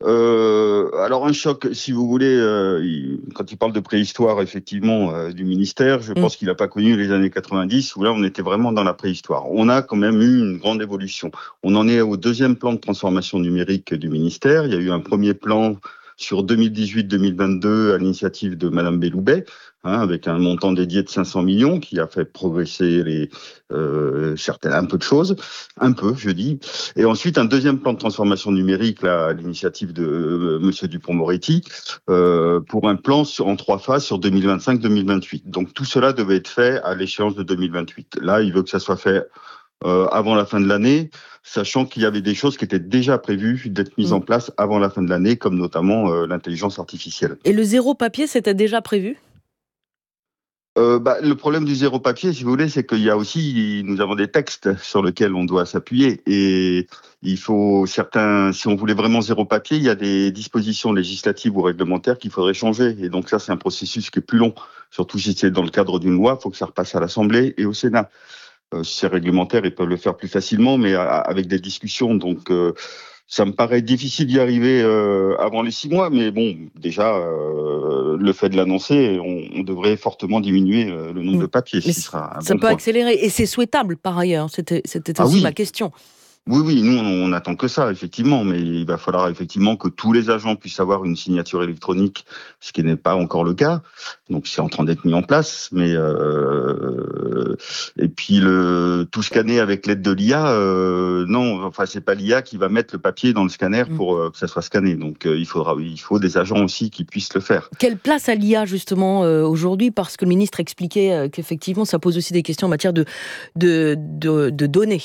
Alors un choc, si vous voulez, quand il parle de préhistoire, effectivement, du ministère, je Mm. pense qu'il n'a pas connu les années 90, où là, on était vraiment dans la préhistoire. On a quand même eu une grande évolution. On en est au deuxième plan de transformation numérique du ministère. Il y a eu un premier plan sur 2018-2022 à l'initiative de Madame Belloubet, avec un montant dédié de 500 millions qui a fait progresser un peu de choses, un peu, je dis. Et ensuite, un deuxième plan de transformation numérique, là, à l'initiative de Monsieur Dupond-Moretti, pour un plan en 3 phases sur 2025-2028. Donc tout cela devait être fait à l'échéance de 2028. Là, il veut que ça soit fait avant la fin de l'année, sachant qu'il y avait des choses qui étaient déjà prévues d'être mises Mm. en place avant la fin de l'année, comme notamment l'intelligence artificielle. Et le zéro papier, c'était déjà prévu ? Le problème du zéro papier, si vous voulez, c'est qu'il y a aussi, nous avons des textes sur lesquels on doit s'appuyer. Et il faut si on voulait vraiment zéro papier, il y a des dispositions législatives ou réglementaires qu'il faudrait changer. Et donc ça, c'est un processus qui est plus long. Surtout si c'est dans le cadre d'une loi, il faut que ça repasse à l'Assemblée et au Sénat. Si c'est réglementaire, ils peuvent le faire plus facilement, mais avec des discussions. Donc, ça me paraît difficile d'y arriver avant les 6 mois, mais bon, déjà, le fait de l'annoncer, on devrait fortement diminuer le nombre Mm. de papiers, ce Mais qui sera un ça bon peut point. accélérer, et c'est souhaitable par ailleurs. C'était Ah aussi oui, ma question. oui, nous, on n'attend que ça, effectivement, mais il va falloir effectivement que tous les agents puissent avoir une signature électronique, ce qui n'est pas encore le cas. Donc, c'est en train d'être mis en place, mais et puis tout scanner avec l'aide de l'IA, non, enfin, c'est pas l'IA qui va mettre le papier dans le scanner Mm. pour que ça soit scanné. Donc, il faut des agents aussi qui puissent le faire. Quelle place a l'IA justement aujourd'hui ? Parce que le ministre expliquait qu'effectivement, ça pose aussi des questions en matière de données.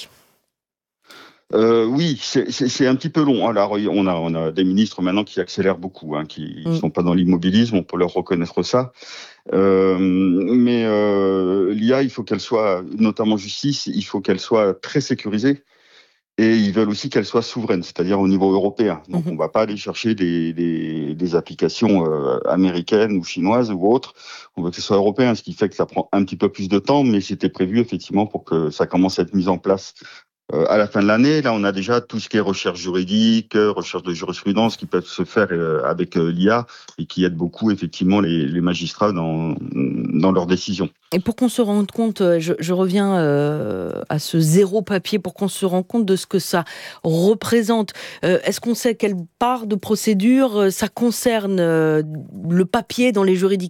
Oui, c'est un petit peu long. Alors, on a des ministres maintenant qui accélèrent beaucoup, qui Mm. sont pas dans l'immobilisme, on peut leur reconnaître ça. Mais l'IA, il faut qu'elle soit, notamment justice, il faut qu'elle soit très sécurisée. Et ils veulent aussi qu'elle soit souveraine, c'est-à-dire au niveau européen. Donc, on Mhm. ne va pas aller chercher des applications américaines ou chinoises ou autres. On veut que ce soit européen, ce qui fait que ça prend un petit peu plus de temps, mais c'était prévu effectivement pour que ça commence à être mis en place à la fin de l'année. Là, on a déjà tout ce qui est recherche juridique, recherche de jurisprudence qui peuvent se faire avec l'IA et qui aident beaucoup effectivement les magistrats dans leurs décisions. Et pour qu'on se rende compte, je reviens à ce zéro papier, pour qu'on se rende compte de ce que ça représente. Est-ce qu'on sait quelle part de procédure ça concerne le papier dans les juridictions ?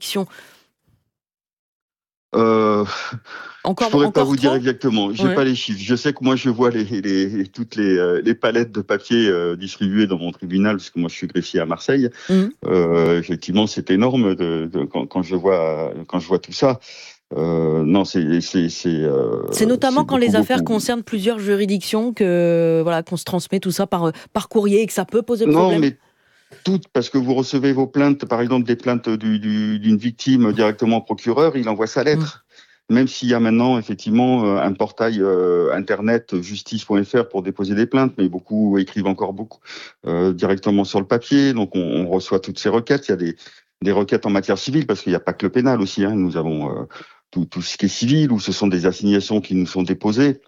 Je pourrais pas Encore vous dire trop ? exactement. J'ai Ouais. pas les chiffres. Je sais que moi je vois toutes les palettes de papier distribuées dans mon tribunal parce que moi je suis greffier à Marseille. Mhm. Effectivement, c'est énorme quand je vois tout ça. Non, C'est notamment c'est quand les affaires beaucoup. concernent plusieurs juridictions que voilà, qu'on se transmet tout ça par courrier et que ça peut poser Non, problème. mais toutes, parce que vous recevez vos plaintes, par exemple des plaintes d'une victime directement au procureur, il envoie sa Mhm. lettre. Même s'il y a maintenant effectivement un portail internet justice.fr pour déposer des plaintes, mais beaucoup écrivent encore beaucoup directement sur le papier. Donc on reçoit toutes ces requêtes. Il y a des requêtes en matière civile parce qu'il n'y a pas que le pénal aussi. Nous avons tout ce qui est civil, où ce sont des assignations qui nous sont déposées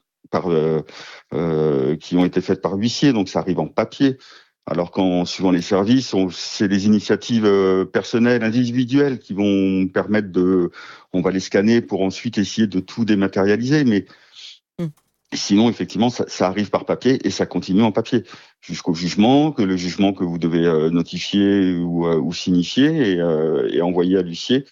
qui ont été faites par huissier, donc ça arrive en papier. Alors suivant les services, c'est des initiatives personnelles, individuelles qui vont permettre on va les scanner pour ensuite essayer de tout dématérialiser. Mais Mhm. sinon, effectivement, ça arrive par papier et ça continue en papier jusqu'au jugement, le jugement que vous devez notifier ou signifier et envoyer à l'huissier.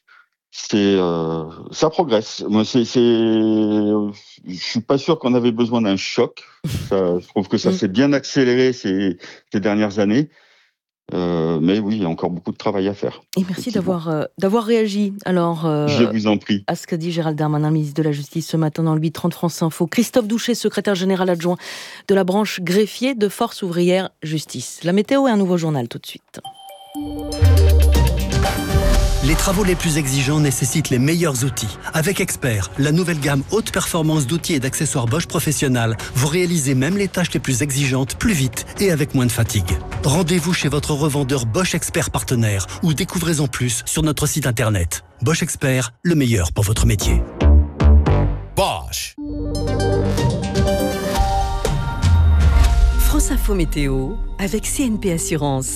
Ça progresse. Moi, je suis pas sûr qu'on avait besoin d'un choc. Je trouve que ça Mhm. s'est bien accéléré ces dernières années. Mais oui, il y a encore beaucoup de travail à faire, Et merci effectivement. d'avoir réagi. Alors, Je vous en prie. à ce qu'a dit Gérald Darmanin, ministre de la Justice, ce matin dans le 8-30 France Info. Christophe Douchet, secrétaire général adjoint de la branche greffier de Force ouvrière Justice. La météo et un nouveau journal tout de suite. Les travaux les plus exigeants nécessitent les meilleurs outils. Avec Expert, la nouvelle gamme haute performance d'outils et d'accessoires Bosch Professionnal, vous réalisez même les tâches les plus exigeantes plus vite et avec moins de fatigue. Rendez-vous chez votre revendeur Bosch Expert partenaire ou découvrez en plus sur notre site internet. Bosch Expert, le meilleur pour votre métier. Bosch. France Info Météo avec CNP Assurance.